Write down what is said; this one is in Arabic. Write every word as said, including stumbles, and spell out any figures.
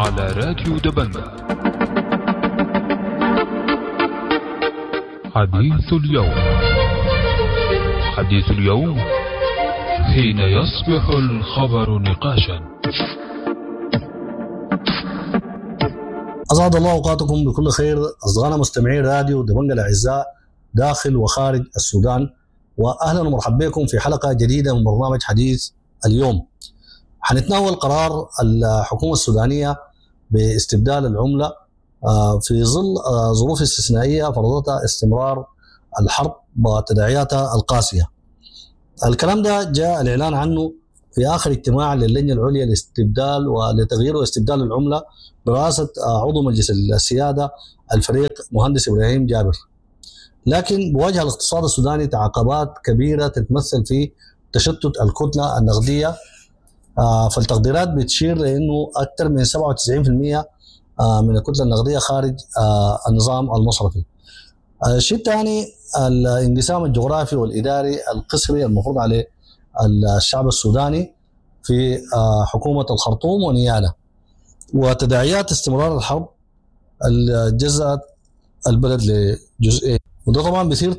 على راديو دبنجة. حديث اليوم. حديث اليوم حين يصبح الخبر نقاشا. أسعد الله أوقاتكم بكل خير أصدقائنا مستمعين راديو دبنجة الأعزاء داخل وخارج السودان، وأهلا ومرحبا بكم في حلقة جديدة من برنامج حديث اليوم. حنتناول قرار الحكومة السودانية باستبدال العملة في ظل ظروف استثنائية فرضتها استمرار الحرب وتداعياتها القاسية. الكلام ده جاء الإعلان عنه في آخر اجتماع للجنة العليا لاستبدال ولتغيير واستبدال العملة برئاسة عضو مجلس السيادة الفريق مهندس إبراهيم جابر. لكن بواجه الاقتصاد السوداني تعقبات كبيرة تتمثل في تشتت الكتلة النقدية، فالتقديرات بتشير لأنه أكثر من سبعة وتسعين بالمئة من الكتلة النقدية خارج النظام المصرفي. الشيء الثاني الانقسام الجغرافي والإداري القسري المفروض عليه الشعب السوداني في حكومة الخرطوم ونياله، وتداعيات استمرار الحرب الجزء البلد لجزئين، وده طبعا بيثير